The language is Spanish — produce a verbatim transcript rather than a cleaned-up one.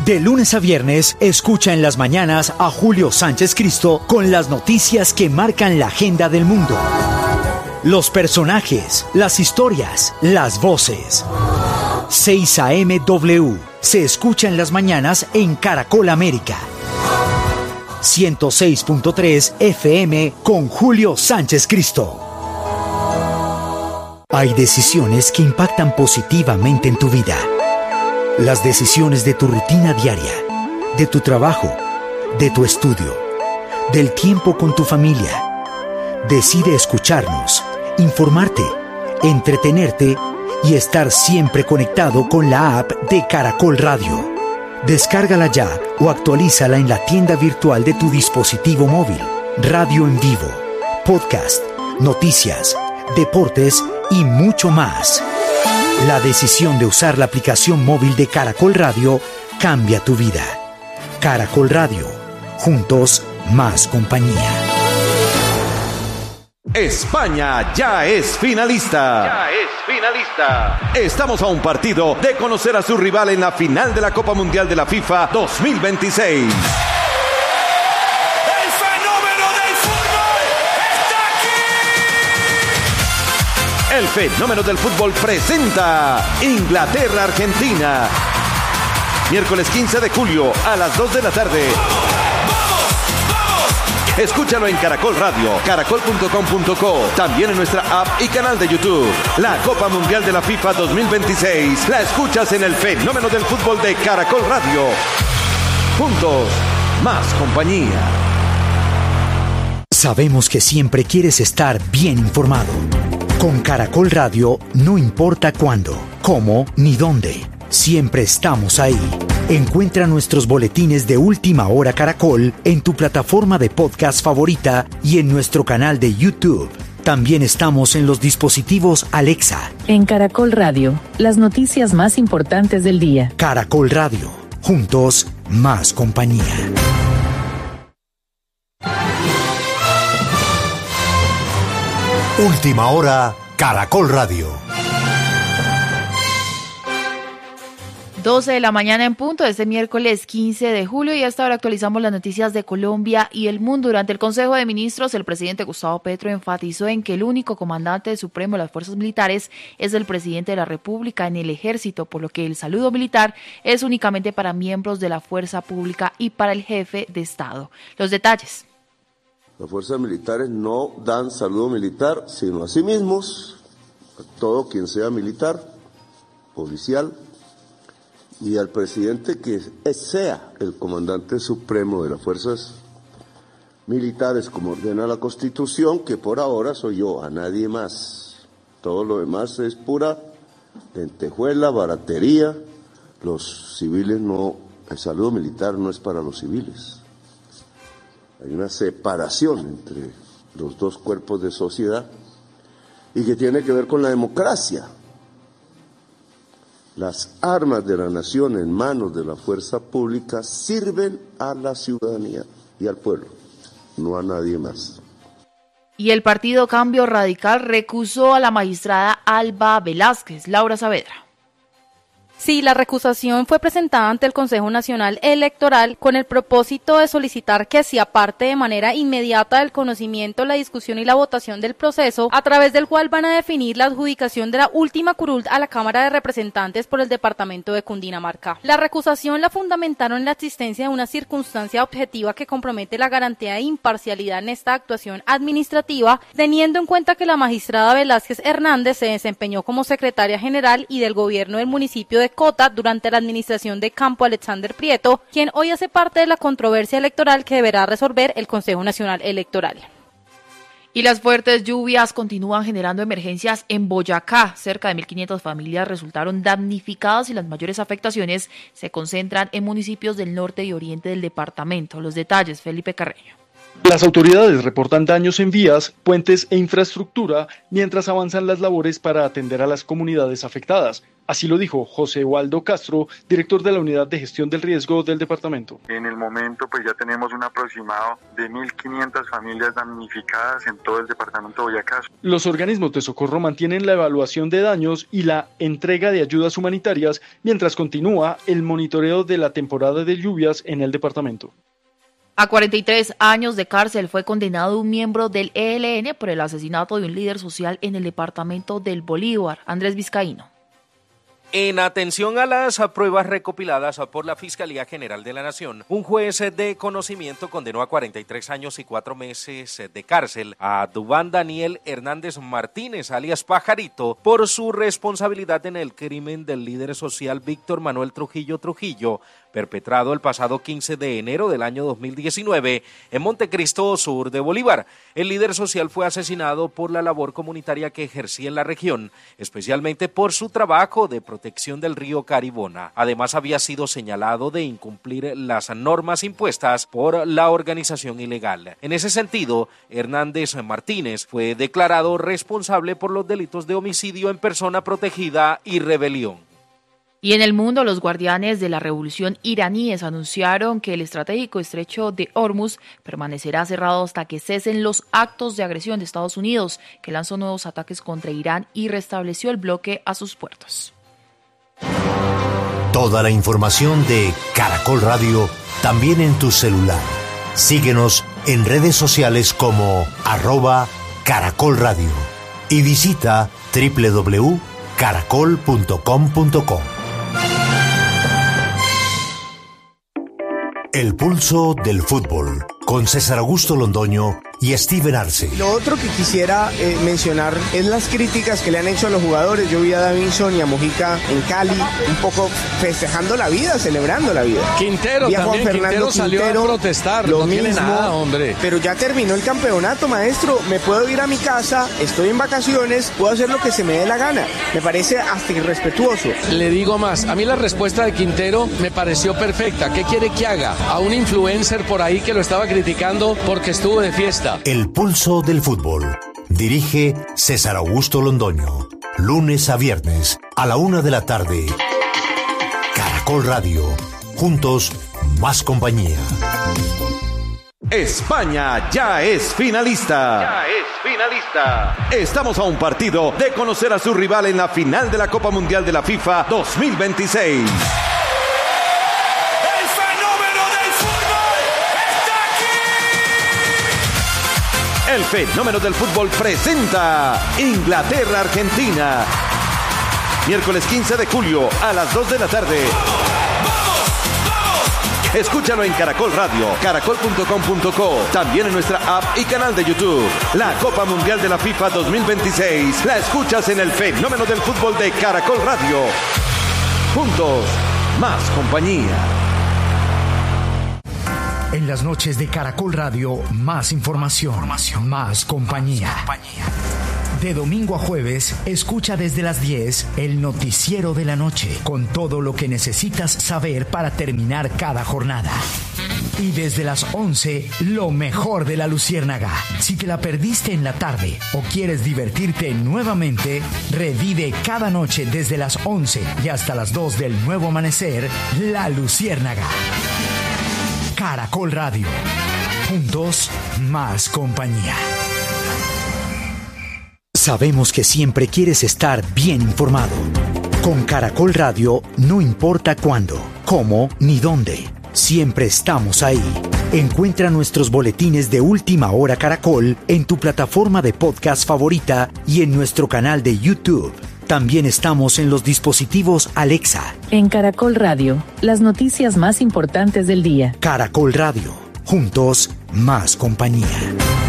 De lunes a viernes, escucha en las mañanas a Julio Sánchez Cristo con las noticias que marcan la agenda del mundo. Los personajes, las historias, las voces. seis A M W se escucha en las mañanas en Caracol América. ciento seis punto tres F M con Julio Sánchez Cristo. Hay decisiones que impactan positivamente en tu vida. Las decisiones de tu rutina diaria, de tu trabajo, de tu estudio, del tiempo con tu familia. Decide escucharnos, informarte, entretenerte y estar siempre conectado con la app de Caracol Radio. Descárgala ya o actualízala en la tienda virtual de tu dispositivo móvil. Radio en vivo, podcast, noticias, deportes y mucho más. La decisión de usar la aplicación móvil de Caracol Radio cambia tu vida. Caracol Radio. Juntos, más compañía. España ya es finalista. Ya es finalista. Estamos a un partido de conocer a su rival en la final de la Copa Mundial de la FIFA dos mil veintiséis. El fenómeno del fútbol está aquí. El fenómeno del fútbol presenta Inglaterra-Argentina. Miércoles quince de julio a las dos de la tarde. Escúchalo en Caracol Radio, caracol punto com punto co, también en nuestra app y canal de YouTube. La Copa Mundial de la FIFA dos mil veintiséis la escuchas en el fenómeno del fútbol de Caracol Radio. Juntos, más compañía. Sabemos que siempre quieres estar bien informado. Con Caracol Radio, no importa cuándo, cómo ni dónde, siempre estamos ahí. Encuentra nuestros boletines de Última Hora Caracol en tu plataforma de podcast favorita y en nuestro canal de YouTube. También estamos en los dispositivos Alexa. En Caracol Radio, las noticias más importantes del día. Caracol Radio, juntos, más compañía. Última Hora, Caracol Radio. doce de la mañana en punto de este miércoles quince de julio y hasta ahora actualizamos las noticias de Colombia y el mundo. Durante el Consejo de Ministros, el presidente Gustavo Petro enfatizó en que el único comandante supremo de las fuerzas militares es el presidente de la República en el ejército, por lo que el saludo militar es únicamente para miembros de la fuerza pública y para el jefe de Estado. Los detalles. Las fuerzas militares no dan saludo militar, sino a sí mismos, a todo quien sea militar, policial, y al presidente que sea el comandante supremo de las fuerzas militares, como ordena la Constitución, que por ahora soy yo, a nadie más. Todo lo demás es pura lentejuela, baratería. Los civiles no, el saludo militar no es para los civiles. Hay una separación entre los dos cuerpos de sociedad y que tiene que ver con la democracia. Las armas de la nación en manos de la fuerza pública sirven a la ciudadanía y al pueblo, no a nadie más. Y el partido Cambio Radical recusó a la magistrada Alba Velázquez. Laura Saavedra. Sí, la recusación fue presentada ante el Consejo Nacional Electoral con el propósito de solicitar que se aparte de manera inmediata del conocimiento, la discusión y la votación del proceso, a través del cual van a definir la adjudicación de la última curul a la Cámara de Representantes por el departamento de Cundinamarca. La recusación la fundamentaron en la existencia de una circunstancia objetiva que compromete la garantía de imparcialidad en esta actuación administrativa, teniendo en cuenta que la magistrada Velázquez Hernández se desempeñó como secretaria general y del gobierno del municipio de Cota durante la administración de Campo Alexander Prieto, quien hoy hace parte de la controversia electoral que deberá resolver el Consejo Nacional Electoral. Y las fuertes lluvias continúan generando emergencias en Boyacá. Cerca de mil quinientas familias resultaron damnificadas y las mayores afectaciones se concentran en municipios del norte y oriente del departamento. Los detalles, Felipe Carreño. Las autoridades reportan daños en vías, puentes e infraestructura mientras avanzan las labores para atender a las comunidades afectadas. Así lo dijo José Waldo Castro, director de la Unidad de Gestión del Riesgo del departamento. En el momento pues ya tenemos un aproximado de mil quinientas familias damnificadas en todo el departamento de Boyacá. Los organismos de socorro mantienen la evaluación de daños y la entrega de ayudas humanitarias mientras continúa el monitoreo de la temporada de lluvias en el departamento. A cuarenta y tres años de cárcel fue condenado un miembro del E L N por el asesinato de un líder social en el departamento del Bolívar. Andrés Vizcaíno. En atención a las pruebas recopiladas por la Fiscalía General de la Nación, un juez de conocimiento condenó a cuarenta y tres años y cuatro meses de cárcel a Duván Daniel Hernández Martínez, alias Pajarito, por su responsabilidad en el crimen del líder social Víctor Manuel Trujillo Trujillo, perpetrado el pasado quince de enero del año dos mil diecinueve en Montecristo, sur de Bolívar. El líder social fue asesinado por la labor comunitaria que ejercía en la región, especialmente por su trabajo de protección del río Caribona. Además, había sido señalado de incumplir las normas impuestas por la organización ilegal. En ese sentido, Hernández Martínez fue declarado responsable por los delitos de homicidio en persona protegida y rebelión. Y en el mundo, los guardianes de la revolución iraníes anunciaron que el estratégico estrecho de Hormuz permanecerá cerrado hasta que cesen los actos de agresión de Estados Unidos, que lanzó nuevos ataques contra Irán y restableció el bloque a sus puertos. Toda la información de Caracol Radio también en tu celular. Síguenos en redes sociales como arroba Caracol Radio y visita doble u doble u doble u punto caracol punto com punto co. El pulso del fútbol, con César Augusto Londoño y Steven Arce. Lo otro que quisiera eh, mencionar es las críticas que le han hecho a los jugadores. Yo vi a Davinson y a Mojica en Cali un poco festejando la vida, celebrando la vida. Quintero vi a también, Juan Fernando Quintero salió Quintero, a protestar, lo no mismo, tiene nada, hombre. Pero ya terminó el campeonato, maestro. Me puedo ir a mi casa, estoy en vacaciones, puedo hacer lo que se me dé la gana. Me parece hasta irrespetuoso. Le digo más, a mí la respuesta de Quintero me pareció perfecta. ¿Qué quiere que haga? A un influencer por ahí que lo estaba criticando porque estuvo de fiesta. El pulso del fútbol. Dirige César Augusto Londoño. Lunes a viernes a la una de la tarde. Caracol Radio. Juntos, más compañía. España ya es finalista. Ya es finalista. Estamos a un partido de conocer a su rival en la final de la Copa Mundial de la FIFA dos mil veintiséis. El fenómeno del fútbol presenta Inglaterra-Argentina. Miércoles quince de julio a las dos de la tarde. Escúchalo en Caracol Radio, caracol punto com punto co, también en nuestra app y canal de YouTube. La Copa Mundial de la FIFA dos mil veintiséis la escuchas en el fenómeno del fútbol de Caracol Radio. Juntos, más compañía. En las noches de Caracol Radio, más información, información más compañía. Más compañía. De domingo a jueves, escucha desde las diez el noticiero de la noche, con todo lo que necesitas saber para terminar cada jornada. Y desde las once, lo mejor de la Luciérnaga. Si te la perdiste en la tarde o quieres divertirte nuevamente, revive cada noche desde las once y hasta las dos del nuevo amanecer, La Luciérnaga. Caracol Radio. Juntos, más compañía. Sabemos que siempre quieres estar bien informado. Con Caracol Radio, no importa cuándo, cómo ni dónde. Siempre estamos ahí. Encuentra nuestros boletines de Última Hora Caracol en tu plataforma de podcast favorita y en nuestro canal de YouTube. También estamos en los dispositivos Alexa. En Caracol Radio, las noticias más importantes del día. Caracol Radio. Juntos, más compañía.